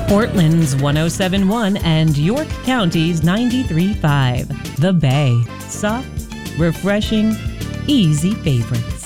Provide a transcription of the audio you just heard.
Portland's 107.1 and York County's 93.5. The Bay. Soft, refreshing, easy favorites.